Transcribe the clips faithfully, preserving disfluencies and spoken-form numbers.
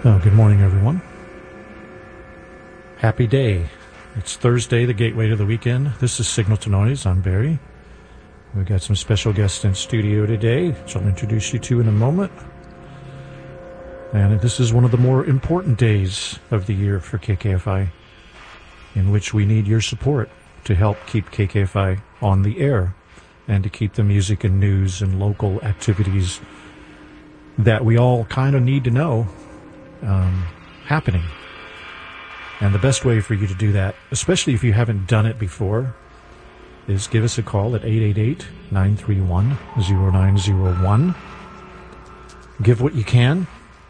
Oh, good morning, everyone. Happy day. It's Thursday, the gateway to the weekend. This is Signal to Noise. I'm Barry. We've got some special guests in studio today, which I'll introduce you to in a moment. And this is one of the more important days of the year for K K F I, in which we need your support to help keep K K F I on the air and to keep the music and news and local activities that we all kind of need to know um, happening. And the best way for you to do that, especially if you haven't done it before, is give us a call at eight eight eight, nine three one, zero nine zero one. Give what you can,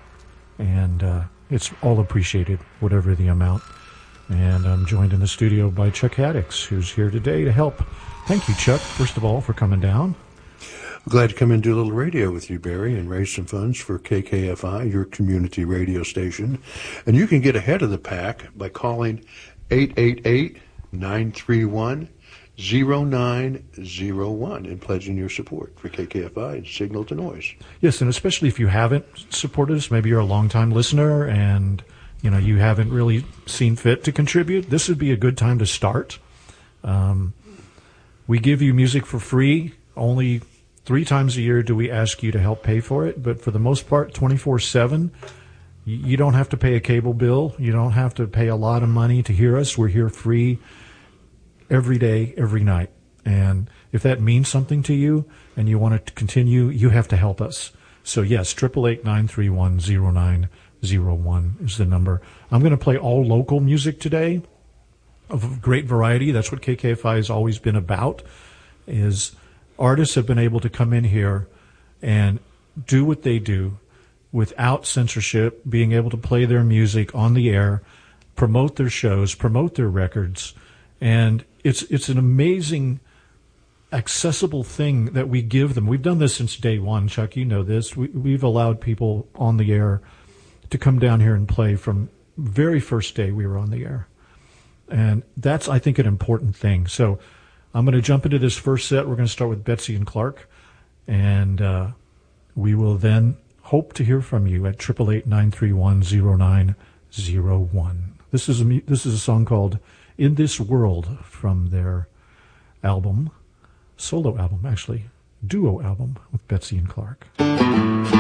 and uh, it's all appreciated, whatever the amount. And I'm joined in the studio by Chuck Haddix, who's here today to help. Thank you, Chuck, first of all, for coming down. Glad to come and do a little radio with you, Barry, and raise some funds for K K F I, your community radio station. And you can get ahead of the pack by calling eight eight eight, nine three one, zero nine zero one and pledging your support for K K F I and Signal to Noise. Yes, and especially if you haven't supported us, maybe you're a longtime listener and you know you haven't really seen fit to contribute, this would be a good time to start. Um, we give you music for free. Only three times a year do we ask you to help pay for it, but for the most part, twenty-four seven, you don't have to pay a cable bill. You don't have to pay a lot of money to hear us. We're here free every day, every night. And if that means something to you and you want it to continue, you have to help us. So yes, eight eight eight, nine three one, zero nine zero one is the number. I'm going to play all local music today of a great variety. That's what K K F I has always been about, is artists have been able to come in here and do what they do without censorship, being able to play their music on the air, promote their shows, promote their records. And it's it's an amazing, accessible thing that we give them. We've done this since day one, Chuck. You know this. We, we've allowed people on the air to come down here and play from very first day we were on the air. And that's, I think, an important thing. So I'm going to jump into this first set. We're going to start with Betsy and Clark. And uh, we will then hope to hear from you at eight eight eight, nine three one, zero nine zero one. This is a, this is a song called In This World from their album, solo album, actually, duo album with Betsy and Clark.